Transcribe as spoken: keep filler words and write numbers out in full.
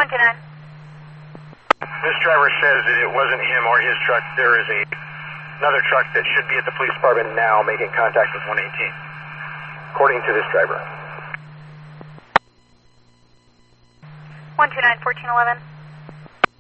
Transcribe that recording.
one two nine. This driver says that it wasn't him or his truck. There is a another truck that should be at the police department now making contact with one eighteen, according to this driver. one two nine, fourteen eleven.